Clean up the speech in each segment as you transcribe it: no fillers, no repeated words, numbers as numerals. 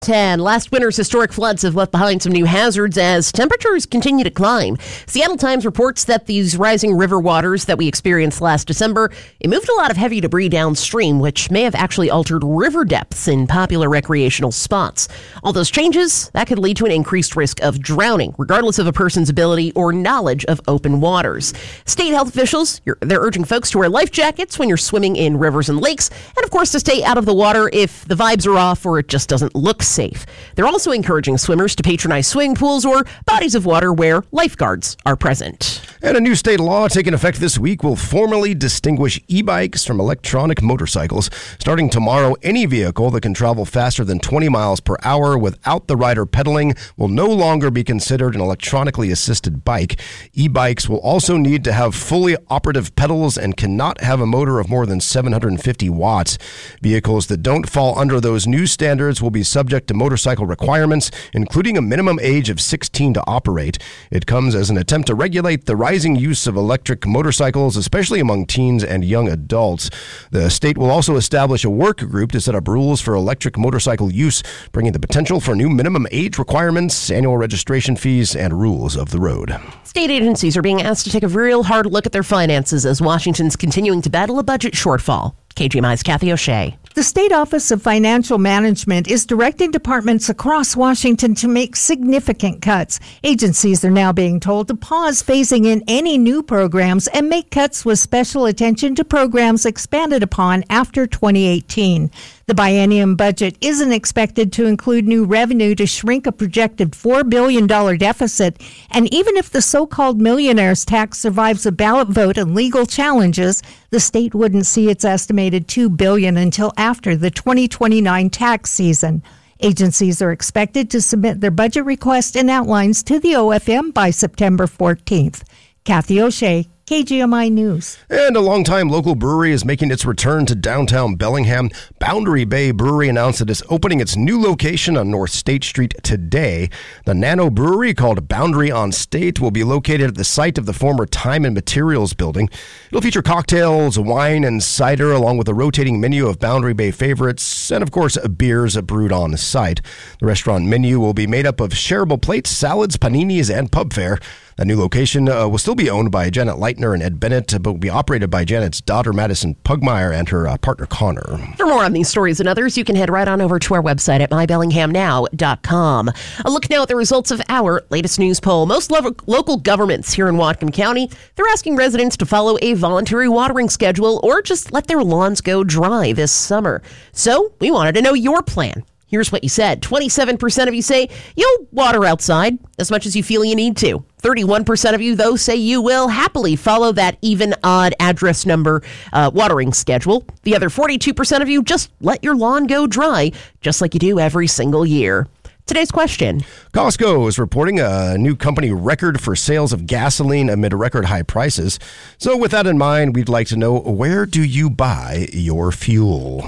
10. Last winter's historic floods have left behind some new hazards as temperatures continue to climb. Seattle Times reports that these rising river waters that we experienced last December, it moved a lot of heavy debris downstream, which may have actually altered river depths in popular recreational spots. All those changes, that could lead to an increased risk of drowning, regardless of a person's ability or knowledge of open waters. State health officials, they're urging folks to wear life jackets when you're swimming in rivers and lakes, and of course to stay out of the water if the vibes are off or it just doesn't look safe. They're also encouraging swimmers to patronize swimming pools or bodies of water where lifeguards are present. And a new state law taking effect this week will formally distinguish e-bikes from electronic motorcycles. Starting tomorrow, any vehicle that can travel faster than 20 miles per hour without the rider pedaling will no longer be considered an electronically assisted bike. E-bikes will also need to have fully operative pedals and cannot have a motor of more than 750 watts. Vehicles that don't fall under those new standards will be subject to motorcycle requirements, including a minimum age of 16 to operate. It comes as an attempt to regulate the rising use of electric motorcycles, especially among teens and young adults. The state will also establish a work group to set up rules for electric motorcycle use, bringing the potential for new minimum age requirements, annual registration fees, and rules of the road. State agencies are being asked to take a real hard look at their finances as Washington's continuing to battle a budget shortfall. KGMI's Kathy O'Shea. The State Office of Financial Management is directing departments across Washington to make significant cuts. Agencies are now being told to pause phasing in any new programs and make cuts with special attention to programs expanded upon after 2018. The biennium budget isn't expected to include new revenue to shrink a projected $4 billion deficit. And even if the so-called millionaire's tax survives a ballot vote and legal challenges, the state wouldn't see its estimated $2 billion until after the 2029 tax season. Agencies are expected to submit their budget request and outlines to the OFM by September 14th. Kathy O'Shea, KGMI News. And a longtime local brewery is making its return to downtown Bellingham. Boundary Bay Brewery announced it is opening its new location on North State Street today. The Nano Brewery, called Boundary on State, will be located at the site of the former Time and Materials building. It'll feature cocktails, wine, and cider, along with a rotating menu of Boundary Bay favorites, and of course, beers brewed on site. The restaurant menu will be made up of shareable plates, salads, paninis, and pub fare. That new location will still be owned by Janet Leitner and Ed Bennett, but will be operated by Janet's daughter, Madison Pugmire, and her partner, Connor. For more on these stories and others, you can head right on over to our website at mybellinghamnow.com. A look now at the results of our latest news poll. Most local governments here in Whatcom County, they're asking residents to follow a voluntary watering schedule or just let their lawns go dry this summer. So we wanted to know your plan. Here's what you said. 27% of you say you'll water outside as much as you feel you need to. 31% of you, though, say you will happily follow that even odd address number watering schedule. The other 42% of you just let your lawn go dry, just like you do every single year. Today's question. Costco is reporting a new company record for sales of gasoline amid record high prices. So with that in mind, we'd like to know, where do you buy your fuel?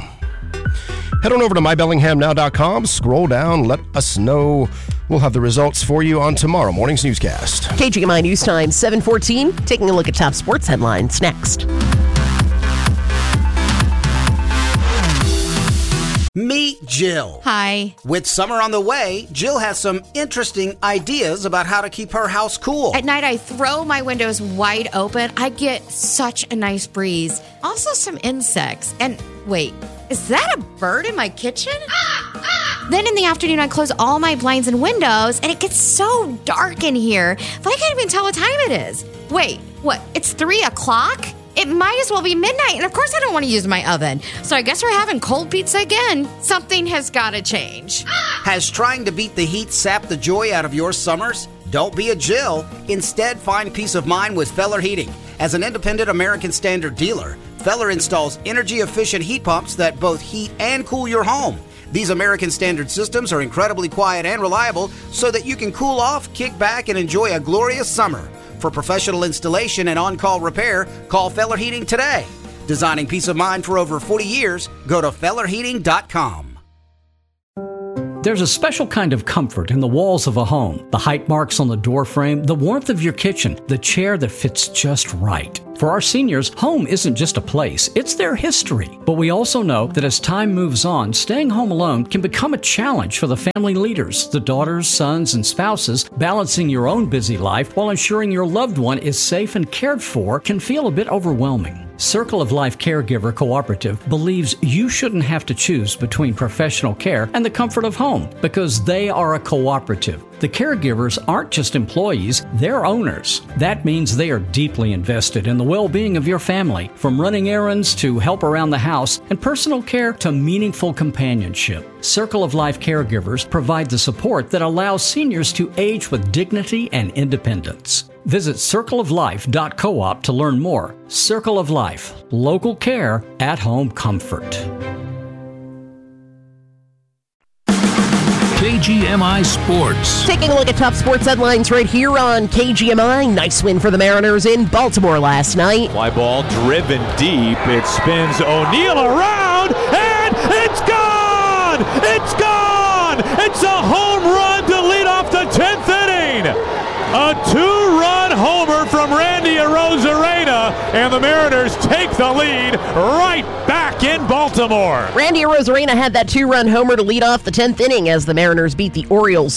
Head on over to mybellinghamnow.com, scroll down, let us know. We'll have the results for you on tomorrow morning's newscast. KGMI News Time, 7:14. Taking a look at top sports headlines next. Meet Jill. Hi. With summer on the way, Jill has some interesting ideas about how to keep her house cool. At night, I throw my windows wide open. I get such a nice breeze. Also some insects. And wait, is that a bird in my kitchen? Then in the afternoon, I close all my blinds and windows, and it gets so dark in here. I can't even tell what time it is. Wait, what? It's 3 o'clock? It might as well be midnight, and of course I don't want to use my oven. So I guess we're having cold pizza again. Something has got to change. Has trying to beat the heat sapped the joy out of your summers? Don't be a Jill. Instead, find peace of mind with Feller Heating. As an independent American Standard dealer, Feller installs energy-efficient heat pumps that both heat and cool your home. These American Standard systems are incredibly quiet and reliable so that you can cool off, kick back, and enjoy a glorious summer. For professional installation and on-call repair, call Feller Heating today. Designing peace of mind for over 40 years, go to fellerheating.com. There's a special kind of comfort in the walls of a home, the height marks on the doorframe, the warmth of your kitchen, the chair that fits just right. For our seniors, home isn't just a place, it's their history. But we also know that as time moves on, staying home alone can become a challenge for the family leaders, the daughters, sons, and spouses. Balancing your own busy life while ensuring your loved one is safe and cared for can feel a bit overwhelming. Circle of Life Caregiver Cooperative believes you shouldn't have to choose between professional care and the comfort of home because they are a cooperative. The caregivers aren't just employees, they're owners. That means they are deeply invested in the well-being of your family, from running errands to help around the house and personal care to meaningful companionship. Circle of Life Caregivers provide the support that allows seniors to age with dignity and independence. Visit circleoflife.coop to learn more. Circle of Life, local care, at-home comfort. KGMI Sports. Taking a look at top sports headlines right here on KGMI. Nice win for the Mariners in Baltimore last night. Fly ball driven deep. It spins O'Neill around, and it's gone! It's gone! It's a home run to lead off the 10th inning. A two-run homer from Randy Arozarena, and the Mariners take the lead right back in Baltimore. Randy Arozarena had that two-run homer to lead off the 10th inning as the Mariners beat the Orioles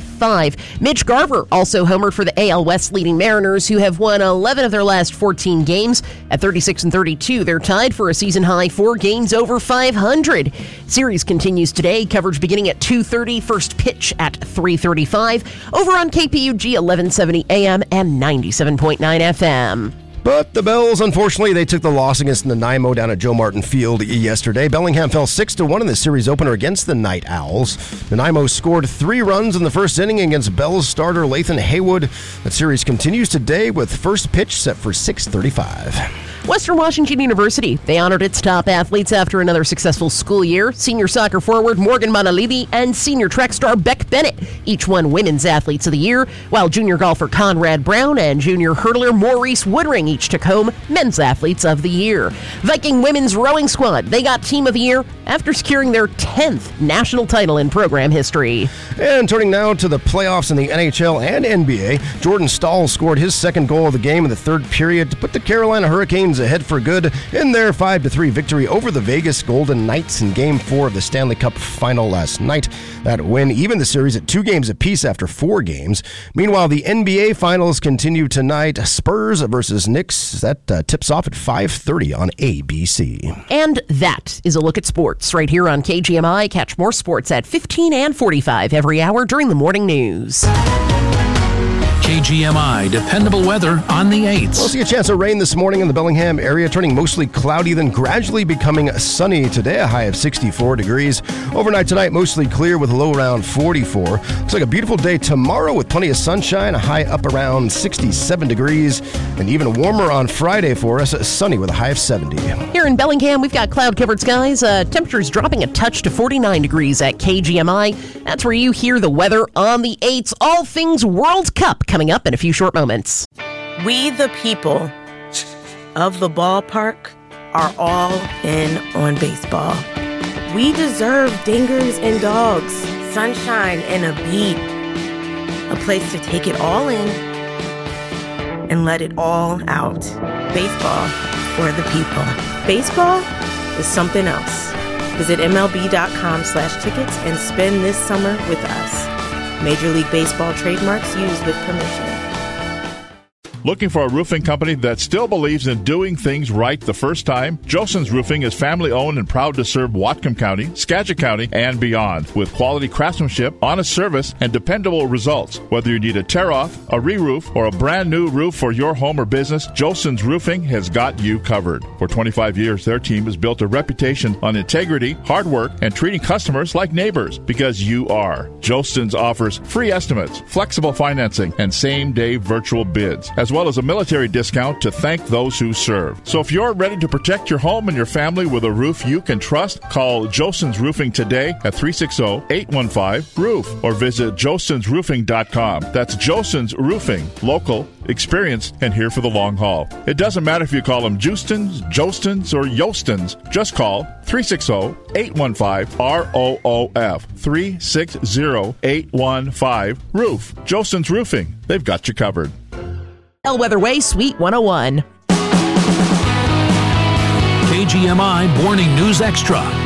6-5. Mitch Garver also homered for the AL West leading Mariners, who have won 11 of their last 14 games. At 36-32, they're tied for a season-high 4 games over 500. Series continues today. Coverage beginning at 2:30. First pitch at 3:35. Over on KPUG 1170 AM and 97.9 FM. But the Bells, unfortunately, they took the loss against Nanaimo down at Joe Martin Field yesterday. Bellingham fell 6-1 in the series opener against the Night Owls. Nanaimo scored 3 runs in the first inning against Bells starter Lathan Haywood. That series continues today with first pitch set for 6:35. Western Washington University, they honored its top athletes after another successful school year. Senior soccer forward Morgan Manalili and senior track star Beck Bennett each won Women's Athletes of the Year, while junior golfer Conrad Brown and junior hurdler Maurice Woodring each took home Men's Athletes of the Year. Viking Women's Rowing Squad, they got Team of the Year after securing their 10th national title in program history. And turning now to the playoffs in the NHL and NBA, Jordan Stahl scored his second goal of the game in the third period to put the Carolina Hurricanes ahead for good in their 5-3 victory over the Vegas Golden Knights in Game 4 of the Stanley Cup Final last night. That win evened the series at 2 games apiece after 4 games. Meanwhile, the NBA Finals continue tonight. Spurs versus Knicks. That tips off at 5:30 on ABC. And that is a look at sports right here on KGMI. Catch more sports at 15 and 45 every hour during the morning news. KGMI dependable weather on the 8th. We'll see a chance of rain this morning in the Bellingham area, turning mostly cloudy, then gradually becoming sunny today, a high of 64 degrees. Overnight tonight, mostly clear with a low around 44. Looks like a beautiful day tomorrow with plenty of sunshine, a high up around 67 degrees, and even warmer on Friday for us, sunny with a high of 70. Here in Bellingham, we've got cloud-covered skies. Temperatures dropping a touch to 49 degrees at KGMI. That's where you hear the weather on the 8th. All things World Cup coming up in a few short moments. We, the people of the ballpark, are all in on baseball. We deserve dingers and dogs, sunshine and a beat, a place to take it all in and let it all out. Baseball for the people. Baseball is something else. Visit MLB.com/tickets and spend this summer with us. Major League Baseball trademarks used with permission. Looking for a roofing company that still believes in doing things right the first time? Joson's Roofing is family-owned and proud to serve Whatcom County, Skagit County, and beyond with quality craftsmanship, honest service, and dependable results. Whether you need a tear-off, a re-roof, or a brand-new roof for your home or business, Joson's Roofing has got you covered. For 25 years, their team has built a reputation on integrity, hard work, and treating customers like neighbors, because you are. Joson's offers free estimates, flexible financing, and same-day virtual bids, as well as a military discount to thank those who serve. So if you're ready to protect your home and your family with a roof you can trust, call Joson's Roofing today at 360-815-ROOF or visit josonsroofing.com. That's Joson's Roofing, local, experienced, and here for the long haul. It doesn't matter if you call them Justins, Jostins, or Yostins. Just call 360-815-ROOF. 360-815-ROOF. Joson's Roofing. They've got you covered. Bellwether Way, Suite 101. KGMI Morning News Extra.